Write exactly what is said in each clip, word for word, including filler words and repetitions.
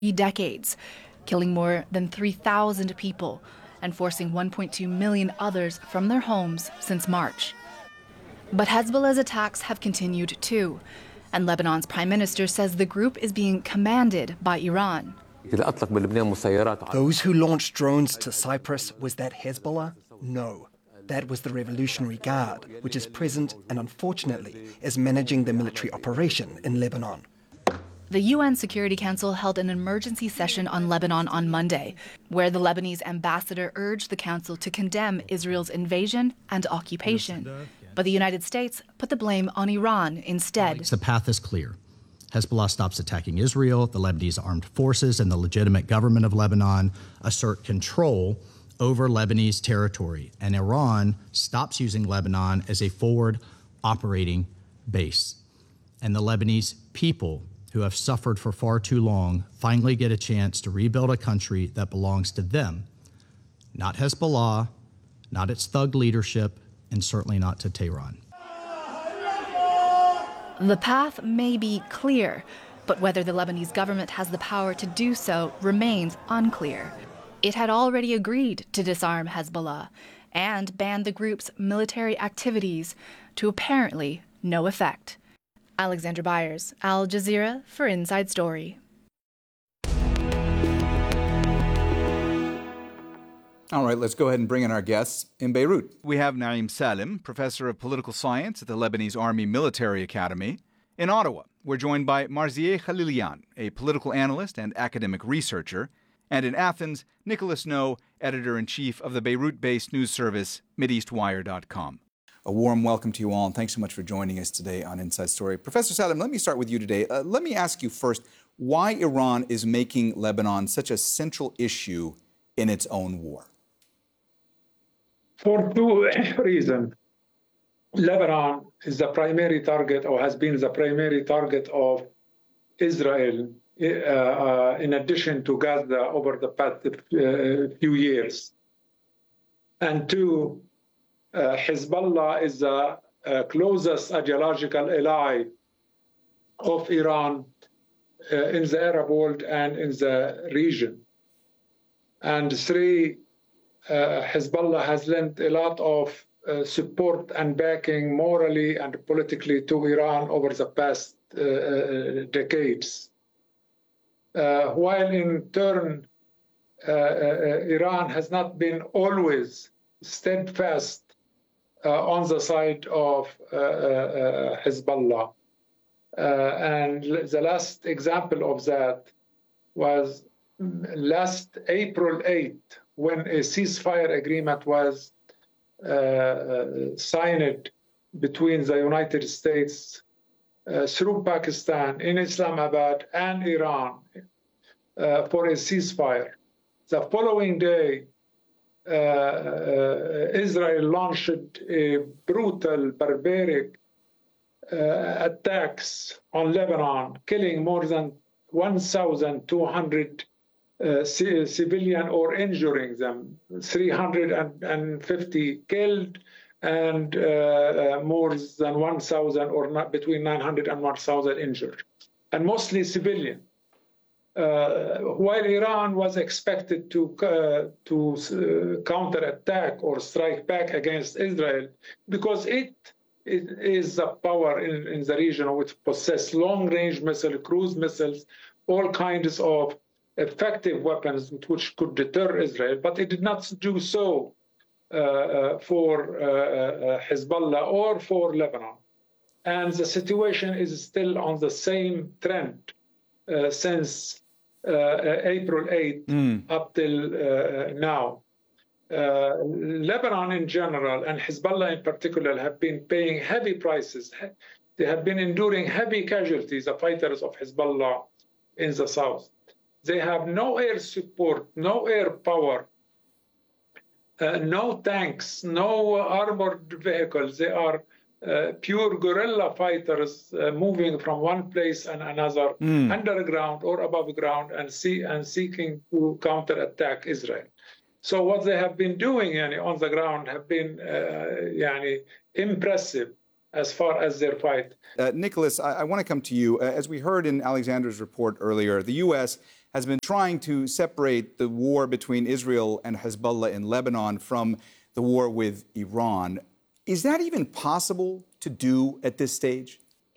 decades, killing more than three thousand people and forcing one point two million others from their homes since March. But Hezbollah's attacks have continued too, and Lebanon's prime minister says the group is being commanded by Iran. Those who launched drones to Cyprus, was that Hezbollah? No. That was the Revolutionary Guard, which is present and unfortunately is managing the military operation in Lebanon. The U N Security Council held an emergency session on Lebanon on Monday, where the Lebanese ambassador urged the council to condemn Israel's invasion and occupation. But the United States put the blame on Iran instead. The path is clear. Hezbollah stops attacking Israel, the Lebanese armed forces and the legitimate government of Lebanon assert control over Lebanese territory, and Iran stops using Lebanon as a forward operating base. And the Lebanese people, who have suffered for far too long, finally get a chance to rebuild a country that belongs to them, not Hezbollah, not its thug leadership, and certainly not to Tehran. The path may be clear, but whether the Lebanese government has the power to do so remains unclear. It had already agreed to disarm Hezbollah and ban the group's military activities, to apparently no effect. Alexandra Byers, Al Jazeera for Inside Story. All right, let's go ahead and bring in our guests in Beirut. We have Naim Salim, professor of political science at the Lebanese Army Military Academy. In Ottawa, we're joined by Marzieh Khalilian, a political analyst and academic researcher. And in Athens, Nicholas Ngo, editor-in-chief of the Beirut-based news service Mideastwire dot com. A warm welcome to you all, and thanks so much for joining us today on Inside Story. Professor Salim, let me start with you today. Uh, let me ask you first why Iran is making Lebanon such a central issue in its own war. For two reasons. Lebanon is the primary target, or has been the primary target of Israel, uh, uh, in addition to Gaza over the past uh, few years. And two, uh, Hezbollah is the uh, closest ideological ally of Iran uh, in the Arab world and in the region. And three, uh, Hezbollah has lent a lot of uh, support and backing morally and politically to Iran over the past uh, decades. Uh, while in turn, uh, uh, Iran has not been always steadfast uh, on the side of uh, uh, Hezbollah. Uh, and the last example of that was last April eighth, when a ceasefire agreement was uh, signed between the United States uh, through Pakistan in Islamabad and Iran uh, for a ceasefire. The following day, uh, uh, Israel launched a brutal, barbaric uh, attacks on Lebanon, killing more than one thousand two hundred uh, c- civilian or injuring them, three hundred fifty killed, and uh, uh, more than one thousand or not between nine hundred and one thousand injured, and mostly civilian. Uh, while Iran was expected to uh, to uh, counterattack or strike back against Israel, because it, it is the power in, in the region which possesses long-range missiles, cruise missiles, all kinds of effective weapons which could deter Israel, but it did not do so uh, uh, for uh, uh, Hezbollah or for Lebanon. And the situation is still on the same trend uh, since uh, uh, April eighth mm. up till uh, now. Uh, Lebanon in general and Hezbollah in particular have been paying heavy prices. They have been enduring heavy casualties, the fighters of Hezbollah in the south. They have no air support, no air power, uh, no tanks, no armored vehicles. They are uh, pure guerrilla fighters uh, moving from one place and another, mm. underground or above ground, and, see, and seeking to counterattack Israel. So what they have been doing yani, on the ground have been uh, yani, impressive as far as their fight. Uh, Nicholas, I, I want to come to you. Uh, as we heard in Alexander's report earlier, the U S has been trying to separate the war between Israel and Hezbollah in Lebanon from the war with Iran. Is that even possible to do at this stage?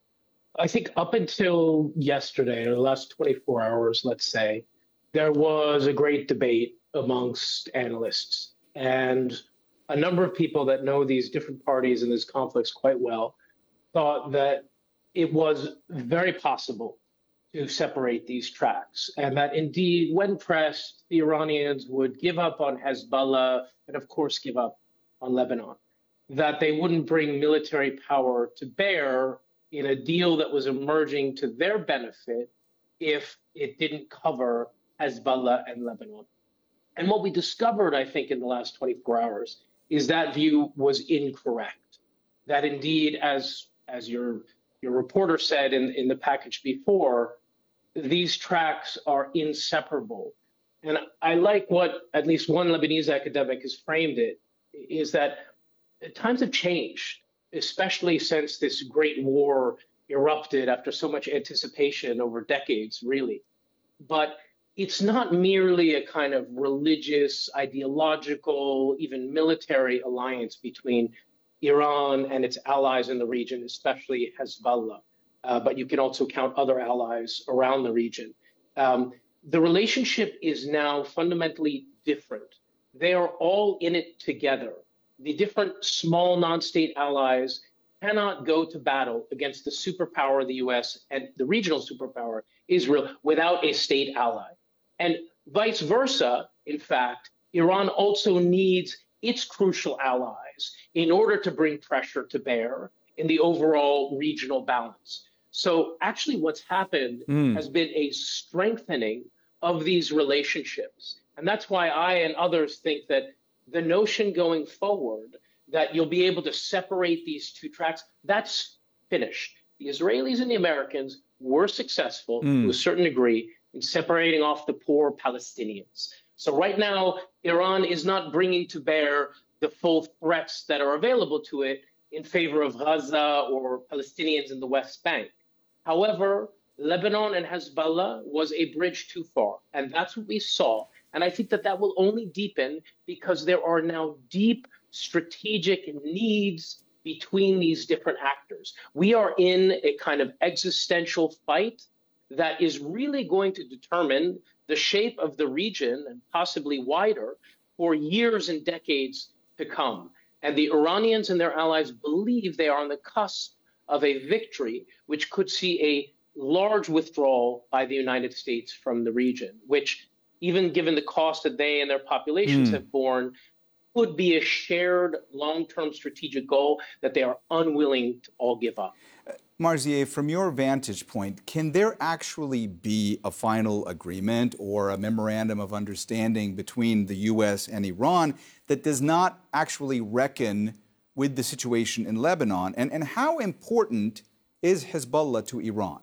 I think up until yesterday, or the last twenty-four hours, let's say, there was a great debate amongst analysts. And a number of people that know these different parties and these conflicts quite well thought that it was very possible to separate these tracks, and that indeed, when pressed, the Iranians would give up on Hezbollah and, of course, give up on Lebanon, that they wouldn't bring military power to bear in a deal that was emerging to their benefit if it didn't cover Hezbollah and Lebanon. And what we discovered, I think, in the last twenty-four hours is that view was incorrect, that indeed, as as your your reporter said in, in the package before, these tracks are inseparable. And I like what at least one Lebanese academic has framed it, is that times have changed, especially since this great war erupted after so much anticipation over decades, really. But it's not merely a kind of religious, ideological, even military alliance between Iran and its allies in the region, especially Hezbollah. Uh, but you can also count other allies around the region. Um, the relationship is now fundamentally different. They are all in it together. The different small non-state allies cannot go to battle against the superpower, the U S, and the regional superpower, Israel, without a state ally. And vice versa, in fact, Iran also needs its crucial allies in order to bring pressure to bear in the overall regional balance. So actually what's happened mm. has been a strengthening of these relationships. And that's why I and others think that the notion going forward that you'll be able to separate these two tracks, that's finished. The Israelis and the Americans were successful mm. to a certain degree in separating off the poor Palestinians. So right now, Iran is not bringing to bear the full threats that are available to it in favor of Gaza or Palestinians in the West Bank. However, Lebanon and Hezbollah was a bridge too far, and that's what we saw. And I think that that will only deepen because there are now deep strategic needs between these different actors. We are in a kind of existential fight that is really going to determine the shape of the region and possibly wider for years and decades to come. And the Iranians and their allies believe they are on the cusp of a victory, which could see a large withdrawal by the United States from the region, which, even given the cost that they and their populations mm. have borne, could be a shared long-term strategic goal that they are unwilling to all give up. Uh, Marzieh, from your vantage point, can there actually be a final agreement or a memorandum of understanding between the U S and Iran that does not actually reckon with the situation in Lebanon? And, and how important is Hezbollah to Iran?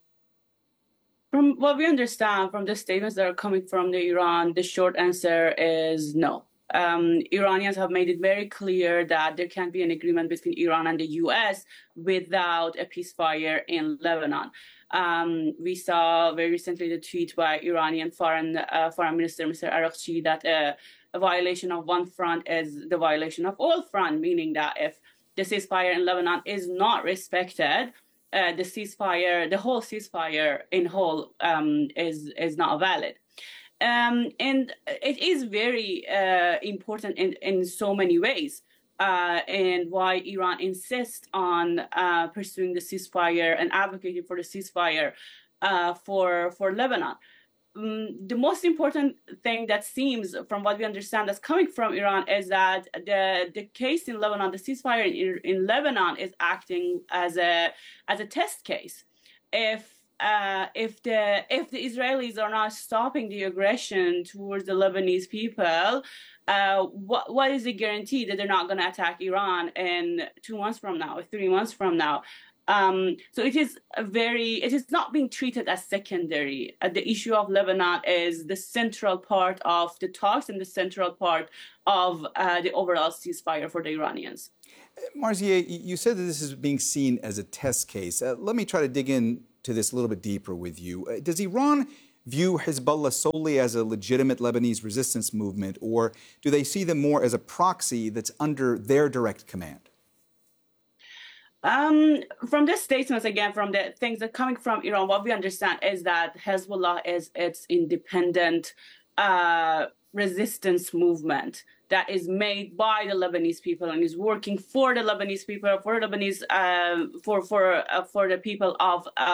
From what we understand from the statements that are coming from the Iran, the short answer is no. Um, Iranians have made it very clear that there can't be an agreement between Iran and the U S without a ceasefire in Lebanon. Um, we saw very recently the tweet by Iranian Foreign uh, Foreign Minister Mister Araghchi that uh, a violation of one front is the violation of all fronts, meaning that if the ceasefire in Lebanon is not respected, uh, the ceasefire, the whole ceasefire in whole um, is is not valid. Um, and it is very uh, important in, in so many ways, uh, and why Iran insists on uh, pursuing the ceasefire and advocating for the ceasefire uh, for for Lebanon. Um, the most important thing that seems, from what we understand, that's coming from Iran is that the the case in Lebanon, the ceasefire in, in Lebanon, is acting as a as a test case. If Uh, if the if the Israelis are not stopping the aggression towards the Lebanese people, uh, what what is the guarantee that they're not going to attack Iran in two months from now or three months from now? Um, so it is a very it is not being treated as secondary. Uh, the issue of Lebanon is the central part of the talks and the central part of uh, the overall ceasefire for the Iranians. Marzieh, you said that this is being seen as a test case. Uh, let me try to dig in to this a little bit deeper with you. Uh, does Iran view Hezbollah solely as a legitimate Lebanese resistance movement, or do they see them more as a proxy that's under their direct command? Um, from the statements, again, from the things that are coming from Iran, what we understand is that Hezbollah is its independent uh, resistance movement that is made by the Lebanese people and is working for the Lebanese people, for Lebanese, uh, for for uh, for the people of. Uh,